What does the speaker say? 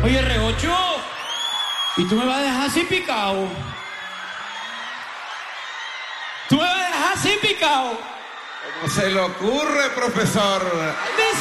Oye, R8, ¿y tú me vas a dejar así picado? ¿Tú me vas a dejar así picado? ¿Cómo se le ocurre, profesor? Dice